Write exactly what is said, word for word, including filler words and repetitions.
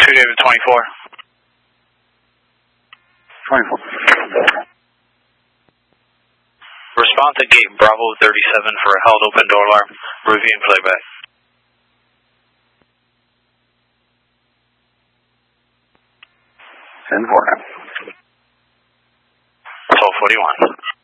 two David twenty-four. twenty-four. Respond to gate Bravo thirty-seven for a held open door alarm. Reviewing playback. ten four. twelve forty-one.